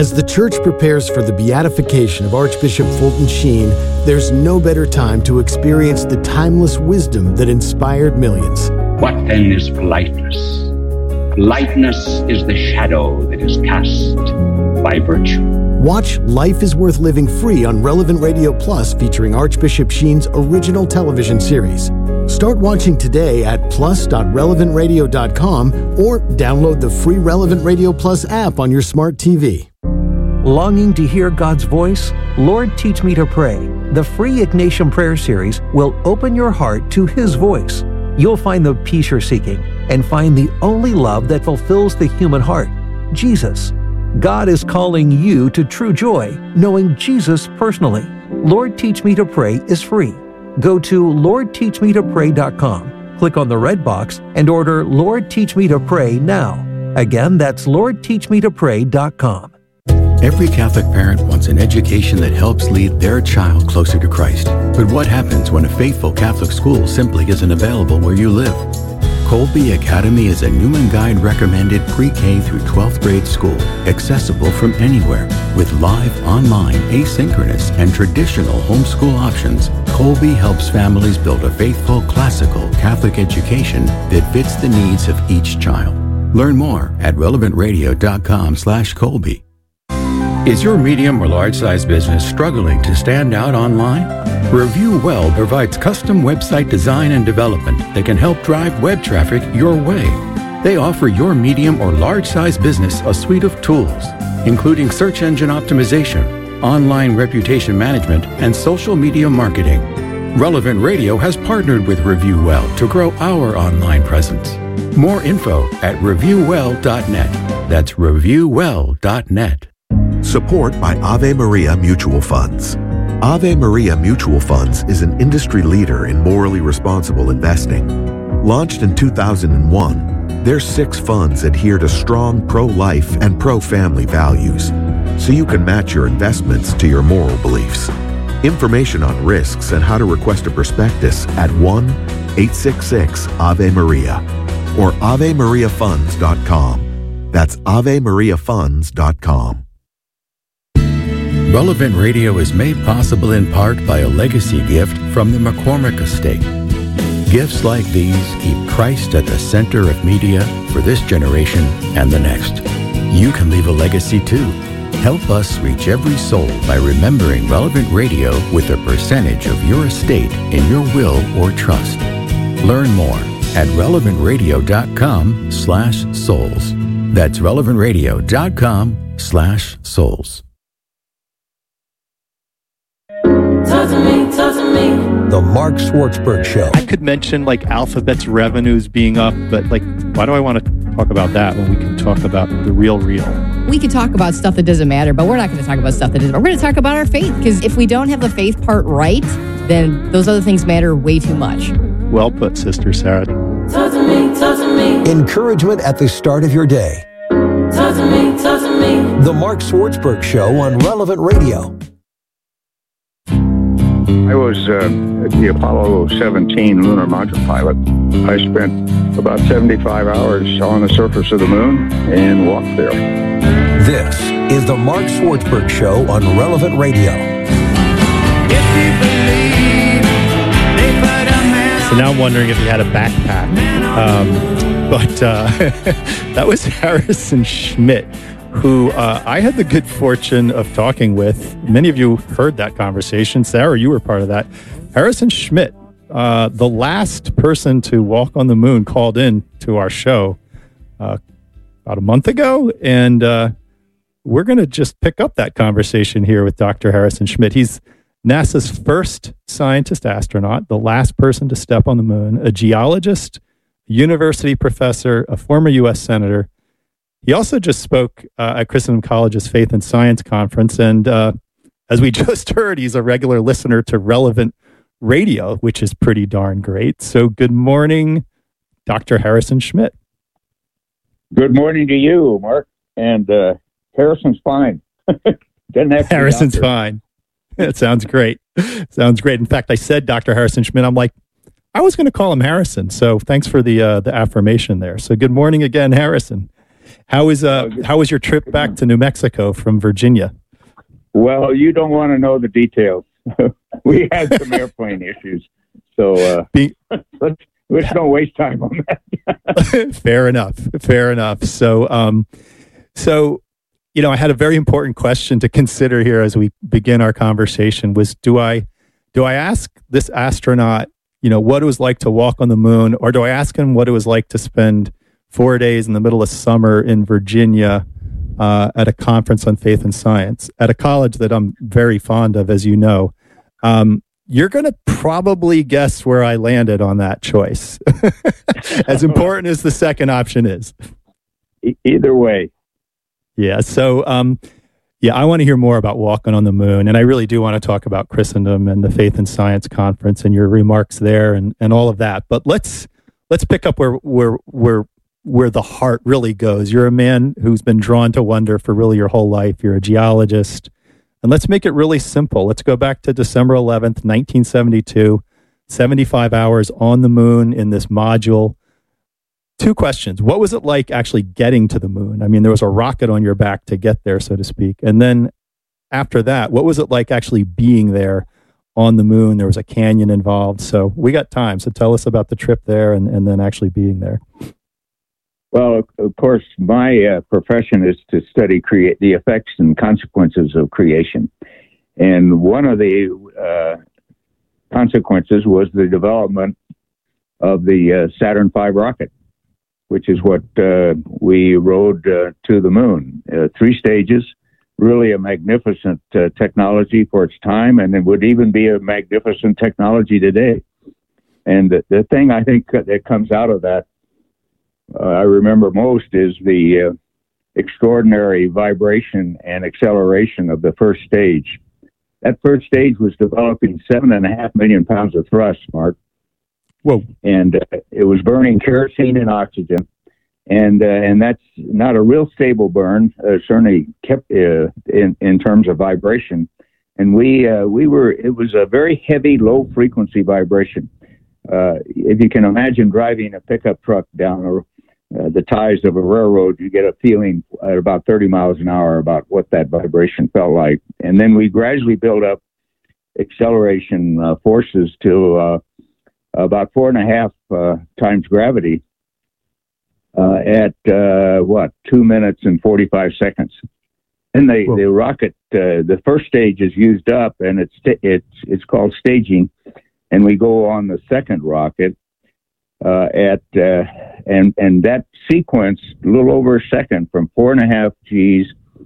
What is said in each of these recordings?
As the Church prepares for the beatification of Archbishop Fulton Sheen, there's no better time to experience the timeless wisdom that inspired millions. What then is politeness? Politeness is the shadow that is cast by virtue. Watch Life is Worth Living free on Relevant Radio Plus, featuring Archbishop Sheen's original television series. Start watching today at plus.relevantradio.com or download the free Relevant Radio Plus app on your smart TV. Longing to hear God's voice? Lord, Teach Me to Pray. The free Ignatian Prayer Series will open your heart to His voice. You'll find the peace you're seeking and find the only love that fulfills the human heart, Jesus. God is calling you to true joy, knowing Jesus personally. Lord, Teach Me to Pray is free. Go to LordTeachMeToPray.com, click on the red box, and order Lord, Teach Me to Pray now. Again, that's LordTeachMeToPray.com. Every Catholic parent wants an education that helps lead their child closer to Christ. But what happens when a faithful Catholic school simply isn't available where you live? Colby Academy is a Newman Guide recommended pre-K through 12th grade school, accessible from anywhere. With live, online, asynchronous, and traditional homeschool options, Colby helps families build a faithful, classical Catholic education that fits the needs of each child. Learn more at relevantradio.com/Colby. Is your medium or large-size business struggling to stand out online? Review Well provides custom website design and development that can help drive web traffic your way. They offer your medium or large-size business a suite of tools, including search engine optimization, online reputation management, and social media marketing. Relevant Radio has partnered with Review Well to grow our online presence. More info at reviewwell.net. That's reviewwell.net. Support by Ave Maria Mutual Funds. Ave Maria Mutual Funds is an industry leader in morally responsible investing. Launched in 2001, their 6 funds adhere to strong pro-life and pro-family values, so you can match your investments to your moral beliefs. Information on risks and how to request a prospectus at 1-866-AVE-MARIA or AveMariaFunds.com. That's AveMariaFunds.com. Relevant Radio is made possible in part by a legacy gift from the McCormick Estate. Gifts like these keep Christ at the center of media for this generation and the next. You can leave a legacy too. Help us reach every soul by remembering Relevant Radio with a percentage of your estate in your will or trust. Learn more at relevantradio.com/souls. That's relevantradio.com/souls. Talk to me. The Mark Schwartzberg Show. I could mention like Alphabet's revenues being up, but like, why do I want to talk about that when we can talk about the real? We could talk about stuff that doesn't matter, but we're not going to talk about stuff that doesn't matter. We're going to talk about our faith, because if we don't have the faith part right, then those other things matter way too much. Well put, Sister Sarah. Talk to me. Encouragement at the start of your day. Talk to me. The Mark Schwartzberg Show on Relevant Radio. I was the Apollo 17 lunar module pilot. I spent about 75 hours on the surface of the moon and walked there. This is the Mark Schwartzberg Show on Relevant Radio. So now I'm wondering if he had a backpack. But that was Harrison Schmitt, who I had the good fortune of talking with. Many of you heard that conversation. Sarah, you were part of that. Harrison Schmitt, the last person to walk on the moon, called in to our show about a month ago. And we're going to just pick up that conversation here with Dr. Harrison Schmitt. He's NASA's first scientist astronaut, the last person to step on the moon, a geologist, university professor, a former U.S. senator. He also just spoke at Christendom College's Faith and Science Conference. And as we just heard, he's a regular listener to Relevant Radio, which is pretty darn great. So good morning, Dr. Harrison Schmitt. Good morning to you, Mark. And Harrison's fine. Harrison's fine. It sounds great. Sounds great. In fact, I said Dr. Harrison Schmitt. I'm like, I was going to call him Harrison. So thanks for the affirmation there. So good morning again, Harrison. How was your trip back to New Mexico from Virginia? Well, you don't want to know the details. We had some airplane issues, so let's don't waste time on that. Fair enough. So, I had a very important question to consider here as we begin our conversation. Was do I ask this astronaut, what it was like to walk on the moon, or do I ask him what it was like to spend 4 days in the middle of summer in Virginia at a conference on faith and science at a college that I'm very fond of, as you know? You're going to probably guess where I landed on that choice, as important as the second option is. Either way. Yeah. So, I want to hear more about walking on the moon, and I really do want to talk about Christendom and the Faith and Science Conference and your remarks there and all of that. But let's pick up where the heart really goes. You're a man who's been drawn to wonder for really your whole life. You're a geologist. And let's make it really simple. Let's go back to December 11th, 1972, 75 hours on the moon in this module. 2 questions. What was it like actually getting to the moon? I mean, there was a rocket on your back to get there, so to speak. And then after that, what was it like actually being there on the moon? There was a canyon involved. So we got time. So tell us about the trip there and then actually being there. Well, of course, my profession is to study the effects and consequences of creation. And one of the consequences was the development of the Saturn V rocket, which is what we rode to the moon. 3 stages, really a magnificent technology for its time, and it would even be a magnificent technology today. And the thing I think that comes out of that, I remember most, is the extraordinary vibration and acceleration of the first stage. That first stage was developing 7.5 million pounds of thrust, Mark. Whoa. And it was burning kerosene and oxygen. And that's not a real stable burn, certainly kept in terms of vibration. And it was a very heavy, low frequency vibration. If you can imagine driving a pickup truck down the ties of a railroad, you get a feeling at about 30 miles an hour about what that vibration felt like. And then we gradually build up acceleration forces to about 4.5 times gravity at 2 minutes and 45 seconds. And the rocket, the first stage is used up, and it's called staging. And we go on the second rocket and that sequence, a little over a second, from 4.5 Gs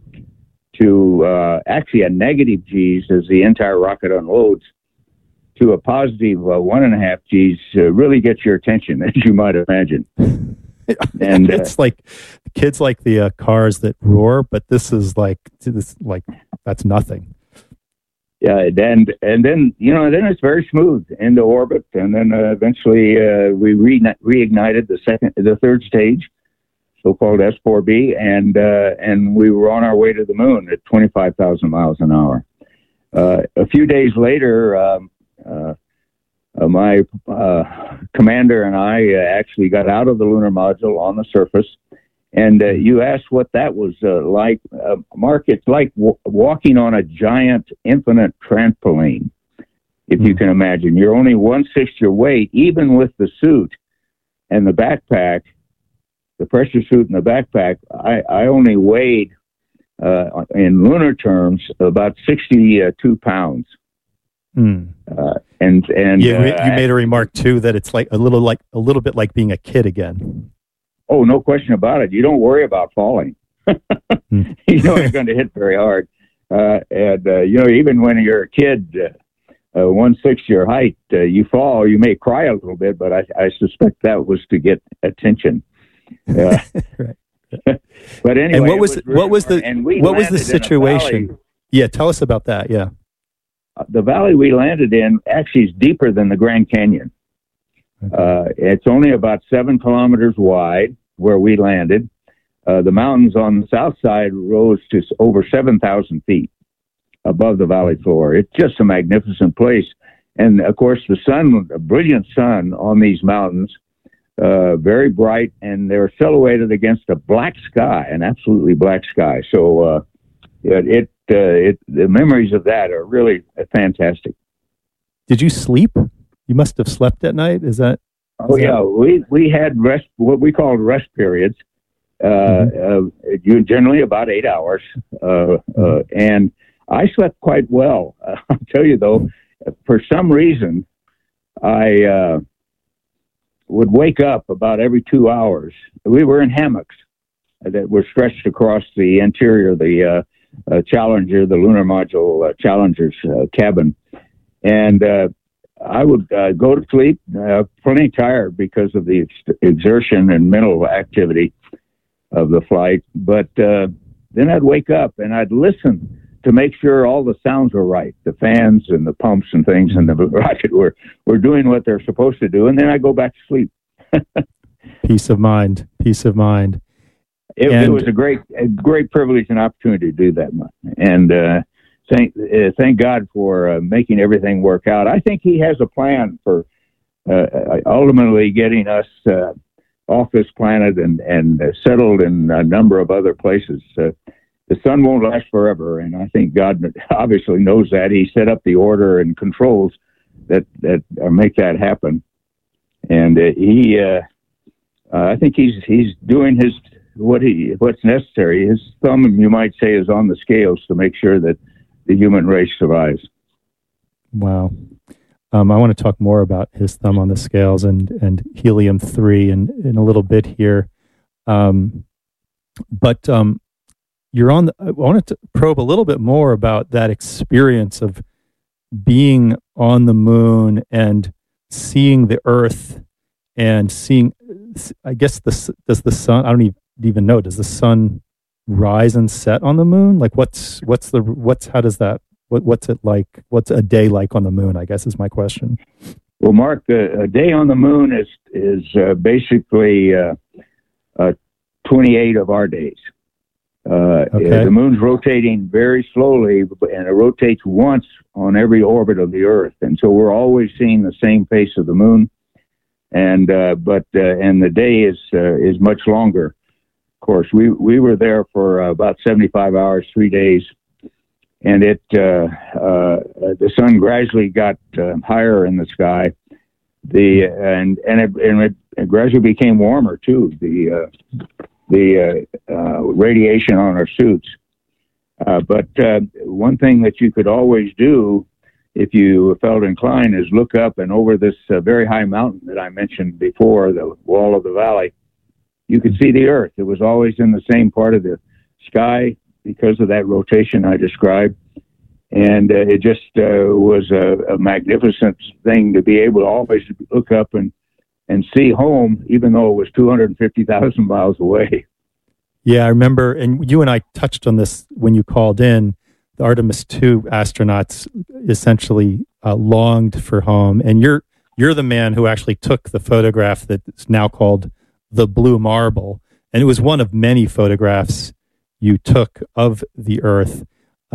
to actually a negative Gs as the entire rocket unloads, to a positive 1.5 Gs, really gets your attention, as you might imagine. And it's like kids like the cars that roar, but this is like that's nothing. Yeah, and then then it's very smooth into orbit, and then eventually we reignited the third stage, so-called S4B, and we were on our way to the moon at 25,000 miles an hour. A few days later, my commander and I actually got out of the lunar module on the surface. And you asked what that was like. Mark, it's like walking on a giant, infinite trampoline, if you can imagine. You're only 1/6 your weight, even with the suit and the backpack, the pressure suit and the backpack. I only weighed, in lunar terms, about 62 pounds. You made a remark too that it's like a little bit like being a kid again. Oh, no question about it. You don't worry about falling. You know it's going to hit very hard. Even when you're a kid, 1/6 your height, you fall, you may cry a little bit, but I suspect that was to get attention. Right. But anyway, and what was the situation? Yeah, tell us about that. Yeah. The valley we landed in actually is deeper than the Grand Canyon. It's only about 7 kilometers wide where we landed. The mountains on the south side rose to over 7,000 feet above the valley floor. It's just a magnificent place. And of course, the sun, a brilliant sun on these mountains, very bright, and they're silhouetted against a black sky, an absolutely black sky. So the memories of that are really fantastic. Did you sleep? You must have slept at night. Is that? Oh yeah, we had rest, what we called rest periods. Generally about 8 hours, and I slept quite well. I'll tell you though, for some reason, I would wake up about every 2 hours. We were in hammocks that were stretched across the interior of the Challenger, the lunar module Challenger's cabin, and I would go to sleep plenty tired because of the exertion and mental activity of the flight, but then I'd wake up and I'd listen to make sure all the sounds were right, the fans and the pumps and things and the rocket were doing what they're supposed to do, and then I go back to sleep. Peace of mind. It was a great privilege and opportunity to do that, and thank God for making everything work out. I think He has a plan for ultimately getting us off this planet and settled in a number of other places. The sun won't last forever, and I think God obviously knows that. He set up the order and controls that make that happen, and I think he's doing what's necessary. His thumb, you might say, is on the scales to make sure that the human race survives. Wow. I want to talk more about his thumb on the scales and helium-3 in a little bit here, but. I wanted to probe a little bit more about that experience of being on the moon and seeing the Earth and seeing, I guess, does the sun, I don't even know, does the sun rise and set on the moon? Like what's it like? What's a day like on the moon, I guess is my question. Well, Mark, a day on the moon is basically 28 of our days. The moon's rotating very slowly, and it rotates once on every orbit of the Earth, and so we're always seeing the same face of the moon. And the day is much longer. Of course, we were there for about 75 hours, 3 days, and the sun gradually got higher in the sky. It gradually became warmer too. The radiation on our suits. But one thing that you could always do if you felt inclined is look up, and over this very high mountain that I mentioned before, the wall of the valley, you could see the Earth. It was always in the same part of the sky because of that rotation I described. And it just was a magnificent thing to be able to always look up and see home, even though it was 250,000 miles away. Yeah, I remember, and you and I touched on this when you called in. The Artemis II astronauts essentially longed for home, and you're the man who actually took the photograph that's now called the Blue Marble, and it was one of many photographs you took of the Earth.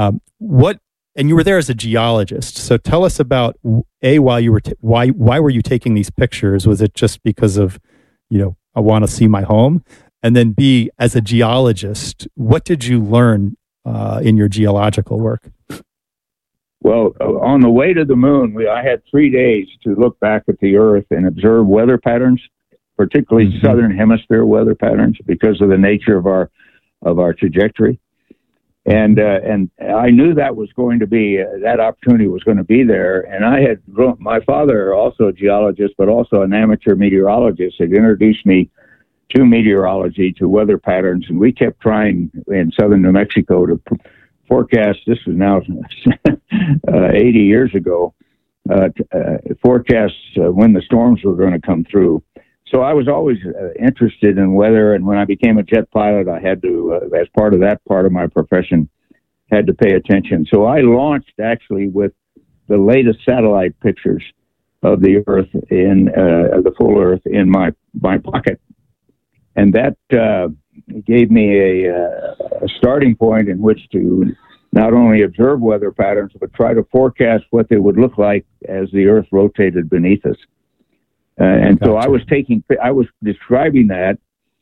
And you were there as a geologist. So tell us about why were you taking these pictures? Was it just because of, I want to see my home? And then B, as a geologist, what did you learn in your geological work? Well, on the way to the moon, I had 3 days to look back at the Earth and observe weather patterns, particularly southern hemisphere weather patterns, because of the nature of our trajectory. And I knew that was going to be, that opportunity was going to be there. And I had my father, also a geologist, but also an amateur meteorologist, had introduced me to meteorology, to weather patterns. And we kept trying in southern New Mexico to forecast, this was now 80 years ago, forecast when the storms were going to come through. So I was always interested in weather, and when I became a jet pilot, I had to, as part of that part of my profession, had to pay attention. So I launched actually with the latest satellite pictures of the Earth in the full Earth in my pocket, and that gave me a starting point in which to not only observe weather patterns but try to forecast what they would look like as the Earth rotated beneath us. And so I was describing that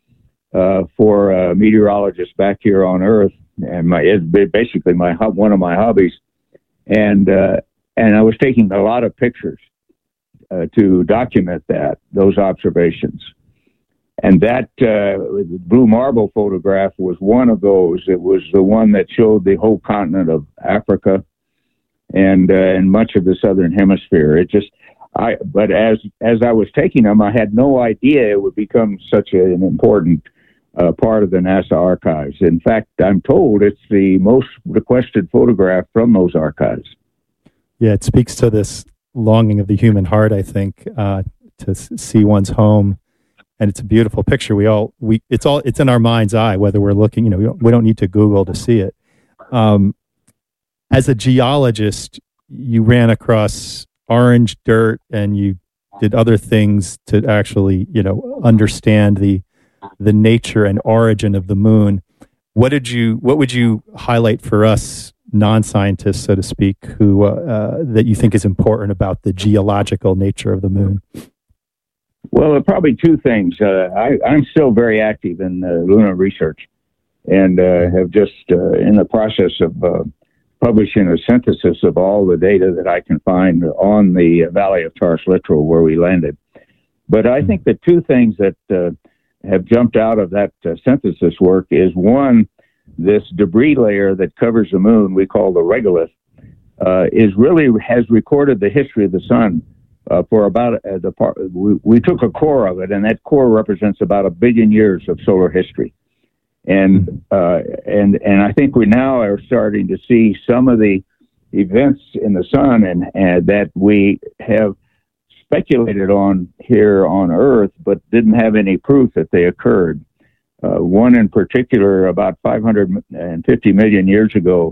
for meteorologists back here on Earth, and it's basically one of my hobbies. And I was taking a lot of pictures to document those observations. And that blue marble photograph was one of those. It was the one that showed the whole continent of Africa and much of the southern hemisphere. But as I was taking them, I had no idea it would become such an important part of the NASA archives. In fact, I'm told it's the most requested photograph from those archives. Yeah, it speaks to this longing of the human heart, I think, to see one's home. And it's a beautiful picture. It's in our mind's eye, whether we're looking, we don't need to Google to see it. As a geologist, you ran across orange dirt and you did other things to actually, understand the nature and origin of the moon. What would you highlight for us non-scientists, so to speak, who that you think is important about the geological nature of the moon? Well, probably two things. I'm still very active in lunar research, and have just in the process of publishing a synthesis of all the data that I can find on the Valley of Taurus Littoral where we landed. But I think the two things that have jumped out of that synthesis work is, one, this debris layer that covers the moon, we call the regolith, has recorded the history of the sun. For about we took a core of it, and that core represents about 1 billion years of solar history, and I think we now are starting to see some of the events in the sun and that we have speculated on here on Earth, but didn't have any proof that they occurred. One in particular, about 550 million years ago,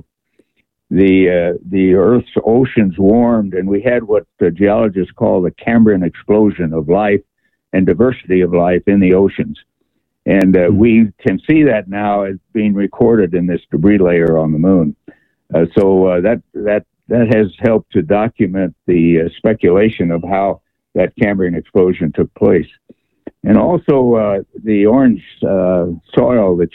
the Earth's oceans warmed, and we had what the geologists call the Cambrian explosion of life and diversity of life in the oceans. And we can see that now as being recorded in this debris layer on the moon. So that has helped to document the speculation of how that Cambrian explosion took place. And also the orange soil that